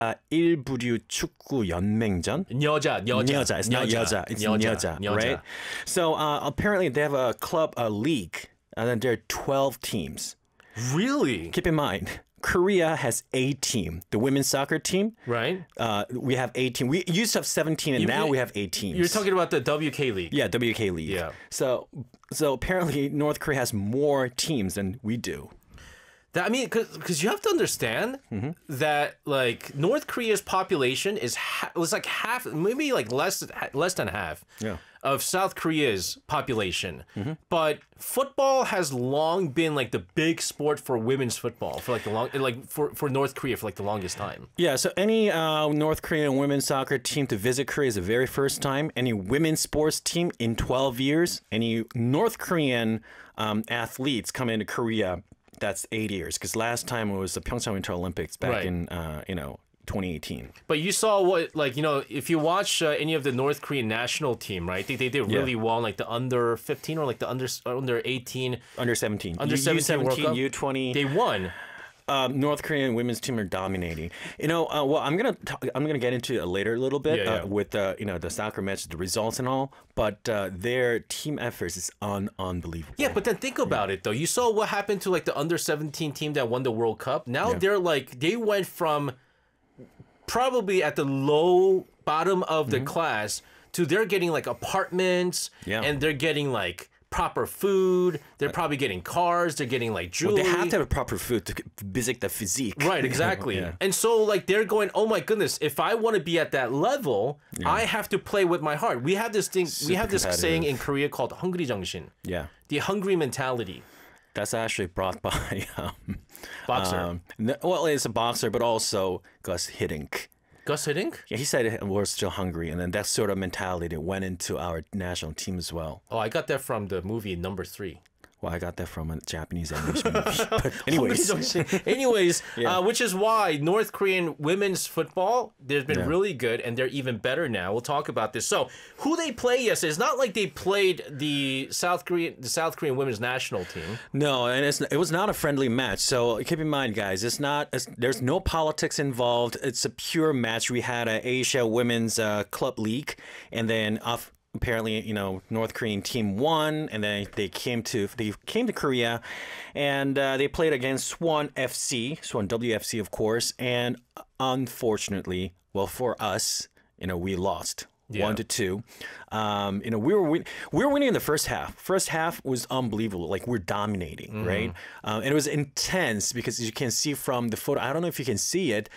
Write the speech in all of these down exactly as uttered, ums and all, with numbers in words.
uh, 일부류 축구 연맹전. 여자, 여자, 여자. It's not 여자. It's 여자, right? So uh, apparently they have a club, a league, and then there are twelve teams. Really? Keep in mind, Korea has a team. The women's soccer team. Right. Uh, we have eighteen. We used to have seventeen, and You- now you- we have eight teams. You're talking about the W K League. Yeah, W K League. Yeah. So, so apparently North Korea has more teams than we do. That, I mean, because you have to understand Mm-hmm. that like North Korea's population is ha- was like half, maybe like less less than half Yeah. of South Korea's population. Mm-hmm. But football has long been like the big sport for women's football for like the long like for, for North Korea for like the longest time. Yeah, so any uh, North Korean women's soccer team to visit Korea is the very first time. Any women's sports team in twelve years. Any North Korean um, athletes come into Korea, that's eight years. Because last time it was the Pyeongchang Winter Olympics back Right. in, uh, you know, twenty eighteen. But you saw what, like, you know, if you watch uh, any of the North Korean national team, right? They, they did really well, like the under fifteen or like the under under eighteen, Under seventeen. under U- seventeen World Cup. U twenty. They won. Um, North Korean women's team are dominating. You know, uh, well, I'm gonna talk, I'm gonna get into it later a little bit Yeah, yeah. Uh, with uh, you know the soccer matches, the results and all. But uh, their team efforts is un- unbelievable. Yeah, but then think about it though. You saw what happened to like the under seventeen team that won the World Cup. Now Yeah. they're like they went from probably at the low bottom of the Mm-hmm. class to they're getting like apartments Yeah. and they're getting like proper food. They're probably getting cars. They're getting like Well, jewelry. they have to have proper food to visit the physique. Right, exactly. Yeah. And so like they're going, oh my goodness, if I want to be at that level, I have to play with my heart. We have this thing, we Super have this competitive. saying in Korea called hungry 정신, Yeah, the hungry mentality. that's actually brought by um, Boxer. um, n- well, it's a boxer, but also Gus Hiddink. Gus Hiddink? Yeah, he said we're still hungry, and then that sort of mentality that went into our national team as well. Oh, I got that from the movie Number Three. Well, I got that from a Japanese English movie. But anyways, Anyways, Yeah. uh, which is why North Korean women's football, they've been Yeah. really good and they're even better now. We'll talk about this. So, who they play yesterday? It's not like they played the South Korean the South Korean women's national team. no, and it's, it was not a friendly match. So keep in mind, guys, it's not. It's, there's no politics involved. It's a pure match. We had a Asia Women's uh, Club League, and then off. Apparently, you know, North Korean team won, and then they came to they came to Korea, and uh, they played against Swan F C, Swan W F C, of course. And unfortunately, well, for us, you know, we lost. Yeah. One to two, um, you know we were win- we were winning in the first half. First half was unbelievable. Like we're dominating, right? Um, and it was intense because as you can see from the photo. I don't know if you can see it.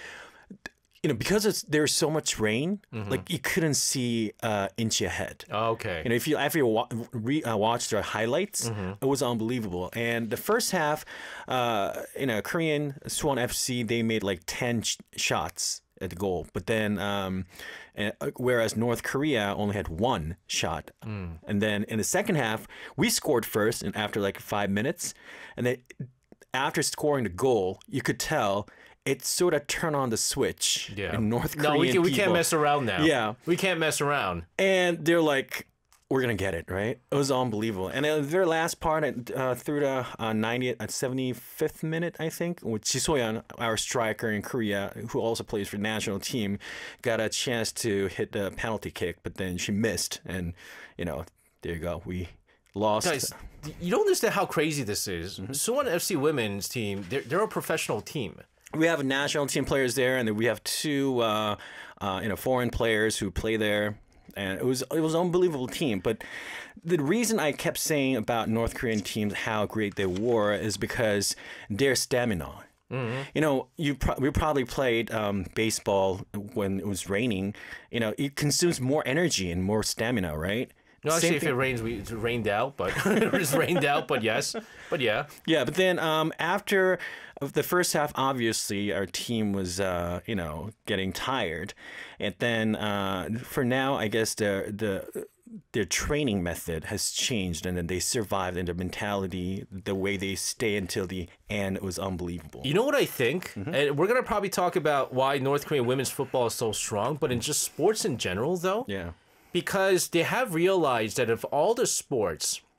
You know, because it's, there's so much rain, like you couldn't see uh, inch ahead. Okay. You know, if you after you wa- re, uh, watched their highlights, it was unbelievable. And the first half, uh, you know, Korean Swan F C they made like ten sh- shots at the goal, but then um, uh, whereas North Korea only had one shot. And then in the second half, we scored first, and after like five minutes, and then after scoring the goal, you could tell. It sort of turned on the switch Yeah. in North Korean No, we, can, we people. can't mess around now. Yeah. We can't mess around. And they're like, we're going to get it, right? It was unbelievable. And then their last part uh, through the uh, ninetieth, at seventy-fifth minute, I think, with Ji So-yeon, our striker in Korea, who also plays for the national team, got a chance to hit the penalty kick, but then she missed. And, you know, there you go. We lost. Guys, you don't understand how crazy this is. Suwon F C women's team, they're, they're a professional team. We have national team players there, and then we have two, uh, uh, you know, foreign players who play there, and it was it was an unbelievable team. But the reason I kept saying about North Korean teams how great they were is because their stamina. Mm-hmm. You know, you pro- we probably played um, baseball when it was raining. You know, it consumes more energy and more stamina, right? No, actually, Same if thing- it rains, we it's rained out, but it's rained out, but yes. But yeah. Yeah, but then um, after the first half, obviously our team was, uh, you know, getting tired, and then uh, for now, I guess the the their training method has changed, and then they survived, and their mentality, the way they stay until the end, was unbelievable. You know what I think? Mm-hmm. And we're going to probably talk about why North Korean women's football is so strong, but in just sports in general, though, Yeah. because they have realized that of all the sports,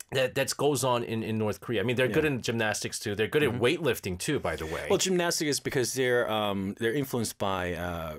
that that goes on in, in North Korea. I mean, they're good in gymnastics too. They're good at weightlifting too, by the way. Well, gymnastics is because they're um, they're influenced by uh,